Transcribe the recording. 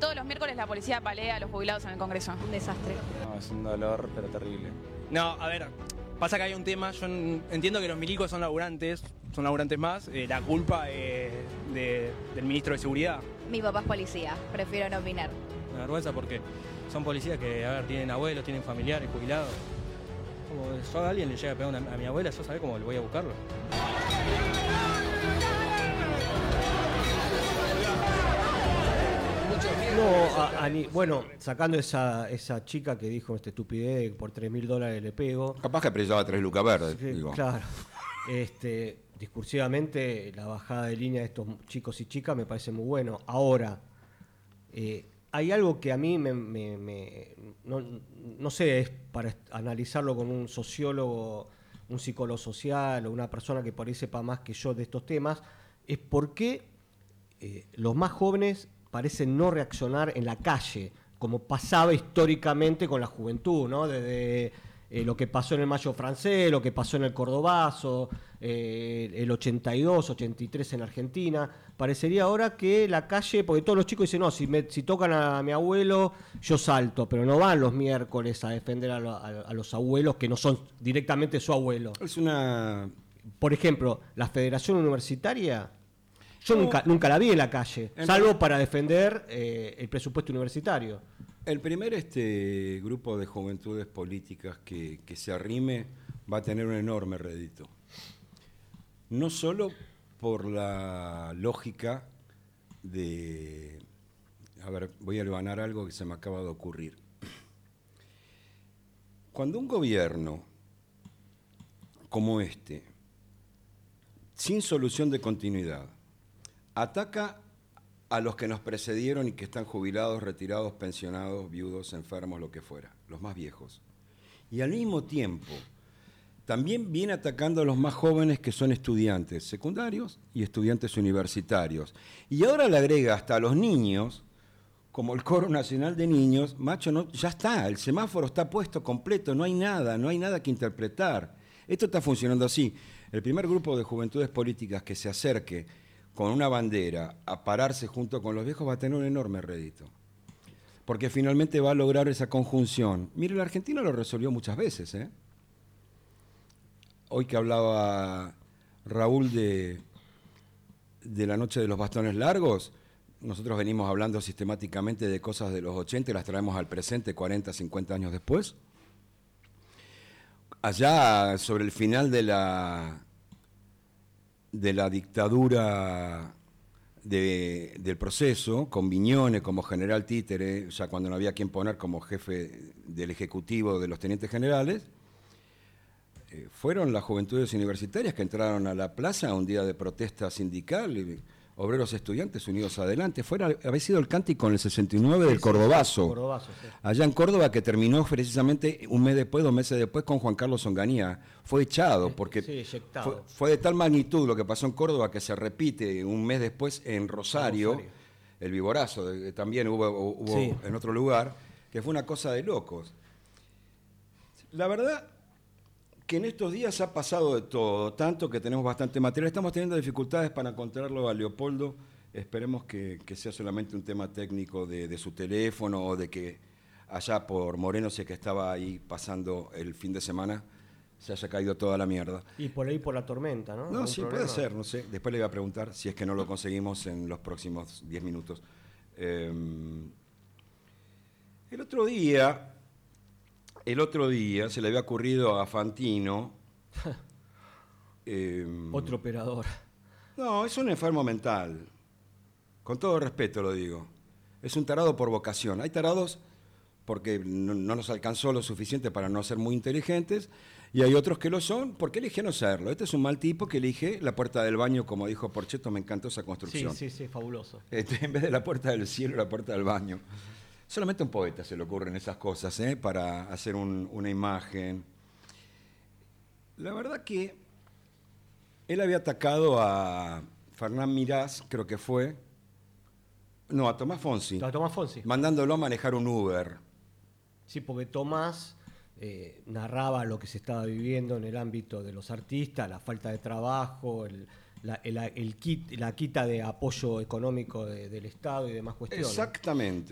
todos los miércoles la policía palea a los jubilados en el Congreso. Un desastre. No, es un dolor, pero terrible. No, a ver, pasa que hay un tema, yo entiendo que los milicos son laburantes más, la culpa del ministro de Seguridad. Mi papá es policía, prefiero no opinar. Una vergüenza porque son policías que, a ver, tienen abuelos, tienen familiares, jubilados. Como yo a alguien le llega a pegar a mi abuela, yo sabés cómo le voy a buscarlo. No, bueno, sacando esa chica que dijo esta estupidez de por $3.000 le pego. Capaz que apreciaba 3 lucas verdes, digo. Claro. Discursivamente, la bajada de línea de estos chicos y chicas me parece muy bueno. Ahora, hay algo que a mí no sé, es para analizarlo con un sociólogo, un psicólogo social o una persona que por ahí sepa más que yo de estos temas, es por qué los más jóvenes parecen no reaccionar en la calle, como pasaba históricamente con la juventud, ¿no? Desde lo que pasó en el Mayo francés, lo que pasó en el Cordobazo, el 82, 83 en Argentina. Parecería ahora que la calle, porque todos los chicos dicen, no, si tocan a mi abuelo, yo salto, pero no van los miércoles a defender a los abuelos que no son directamente su abuelo. Por ejemplo, la Federación Universitaria, yo nunca la vi en la calle, salvo para defender el presupuesto universitario. El primer grupo de juventudes políticas que se arrime va a tener un enorme rédito. No solo por la lógica de... A ver, voy a hilvanar algo que se me acaba de ocurrir. Cuando un gobierno como sin solución de continuidad, ataca a los que nos precedieron y que están jubilados, retirados, pensionados, viudos, enfermos, lo que fuera, los más viejos. Y al mismo tiempo, también viene atacando a los más jóvenes que son estudiantes secundarios y estudiantes universitarios. Y ahora le agrega hasta a los niños, como el Coro Nacional de Niños, ya está, el semáforo está puesto completo, no hay nada que interpretar. Esto está funcionando así. El primer grupo de juventudes políticas que se acerque con una bandera a pararse junto con los viejos va a tener un enorme rédito. Porque finalmente va a lograr esa conjunción. Mire, la Argentina lo resolvió muchas veces, ¿eh? Hoy que hablaba Raúl de la noche de los bastones largos, nosotros venimos hablando sistemáticamente de cosas de los 80 y las traemos al presente 40, 50 años después. Allá, sobre el final de la dictadura del proceso, con Viñones como general títere, ya cuando no había quien poner como jefe del ejecutivo de los tenientes generales, fueron las juventudes universitarias que entraron a la plaza un día de protesta sindical, obreros estudiantes unidos adelante. Había sido el cántico en el 69 del Cordobazo. Sí. Allá en Córdoba, que terminó precisamente un mes después, 2 meses después, con Juan Carlos Onganía. Fue echado, porque fue de tal magnitud lo que pasó en Córdoba que se repite un mes después en Rosario. El Viborazo, también hubo sí, en otro lugar, que fue una cosa de locos. La verdad que en estos días ha pasado de todo, tanto que tenemos bastante material. Estamos teniendo dificultades para encontrarlo a Leopoldo. Esperemos que sea solamente un tema técnico de su teléfono o de que allá por Moreno, sé que estaba ahí pasando el fin de semana, se haya caído toda la mierda. Y por ahí por la tormenta, ¿no? No, sí, puede ser, no sé. Después le voy a preguntar si es que no lo conseguimos en los próximos 10 minutos. El otro día se le había ocurrido a Fantino... Otro operador. No, es un enfermo mental. Con todo respeto lo digo. Es un tarado por vocación. Hay tarados porque no nos alcanzó lo suficiente para no ser muy inteligentes, y hay otros que lo son porque eligen no serlo. Este es un mal tipo que elige la puerta del baño, como dijo Porchetto, me encantó esa construcción. Sí, fabuloso. En vez de la puerta del cielo, la puerta del baño. Solamente a un poeta se le ocurren esas cosas, para hacer una imagen. La verdad que él había atacado a Fernán Mirás, creo que fue. No, a Tomás Fonsi. A Tomás Fonsi. Mandándolo a manejar un Uber. Sí, porque Tomás narraba lo que se estaba viviendo en el ámbito de los artistas, la falta de trabajo, la quita de apoyo económico del Estado y demás cuestiones. Exactamente.